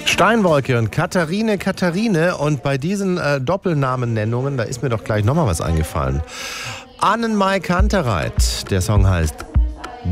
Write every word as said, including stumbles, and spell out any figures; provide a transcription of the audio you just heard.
Steinwolke und Katharine, Katharine. Und bei diesen äh, Doppelnamennennungen, da ist mir doch gleich nochmal was eingefallen. Annenmai Kantereit. Der Song heißt